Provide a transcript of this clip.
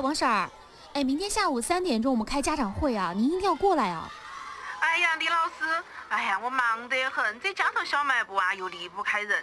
王婶儿，明天下午3点钟我们开家长会啊，您一定要过来啊。 哎呀，李老师，我忙得很，这家头小卖部啊又离不开人，